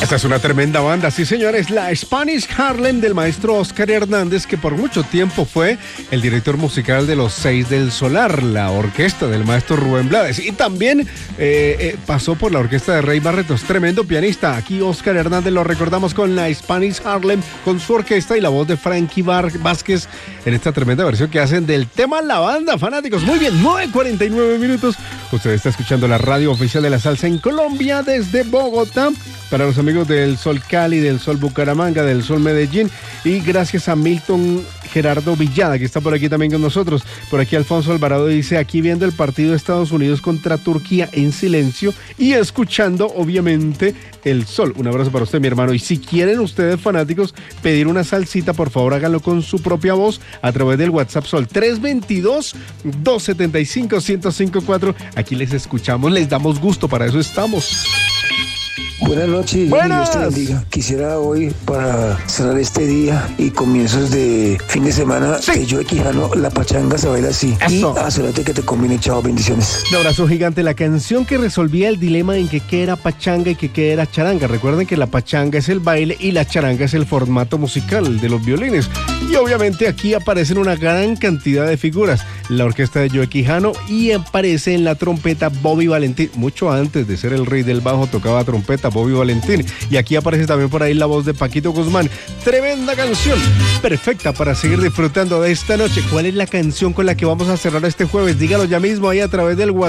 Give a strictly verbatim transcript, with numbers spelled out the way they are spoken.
Esta es una tremenda banda, sí señores, la Spanish Harlem del maestro Oscar Hernández, que por mucho tiempo fue el director musical de Los Seis del Solar, la orquesta del maestro Rubén Blades, y también eh, eh, pasó por la orquesta de Rey Barretos, tremendo pianista. Aquí Oscar Hernández lo recordamos con la Spanish Harlem, con su orquesta y la voz de Frankie Bar- Vázquez en esta tremenda versión que hacen del tema La Banda, fanáticos. Muy bien, nueve cuarenta y nueve minutos. Usted está escuchando la radio oficial de la salsa en Colombia desde Bogotá. Para los amigos del Sol Cali, del Sol Bucaramanga, del Sol Medellín, y gracias a Milton Gerardo Villada, que está por aquí también con nosotros. Por aquí Alfonso Alvarado dice, aquí viendo el partido de Estados Unidos contra Turquía en silencio y escuchando, obviamente, el Sol. Un abrazo para usted, mi hermano. Y si quieren ustedes, fanáticos, pedir una salsita, por favor, háganlo con su propia voz a través del WhatsApp Sol tres dos dos, dos siete cinco, uno cero cinco cuatro. Aquí les escuchamos, les damos gusto, para eso estamos. Buenas noches, Buenas. Dios te bendiga. Quisiera hoy, para cerrar este día y comienzos de fin de semana, sí. que yo de Quijano, la pachanga se baila así. Eso. Y asegúrate que te combine, chao, bendiciones. Un abrazo gigante. La canción que resolvía el dilema en que qué era pachanga y que qué era charanga. Recuerden que la pachanga es el baile y la charanga es el formato musical de los violines. Y obviamente aquí aparecen una gran cantidad de figuras. La orquesta de Joe Quijano, y aparece en la trompeta Bobby Valentín. Mucho antes de ser el rey del bajo tocaba trompeta Bobby Valentín. Y aquí aparece también por ahí la voz de Paquito Guzmán. Tremenda canción, perfecta para seguir disfrutando de esta noche. ¿Cuál es la canción con la que vamos a cerrar este jueves? Dígalo ya mismo ahí a través del WhatsApp.